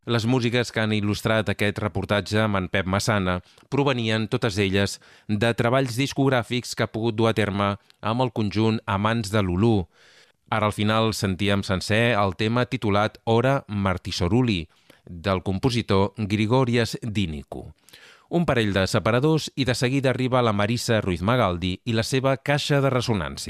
Les músiques que han il·lustrat aquest reportatge amb en Pep Massana provenien, totes elles, de treballs discogràfics que ha pogut dur a terme amb el conjunt Amants de Lulú. Ara al final sentíem sencer el tema titulat Ora Martisoruli, del compositor Grigorias Dinicu. Un parell de separadors i de seguida arriba la Marissa Ruiz Magaldi i la seva caixa de ressonància.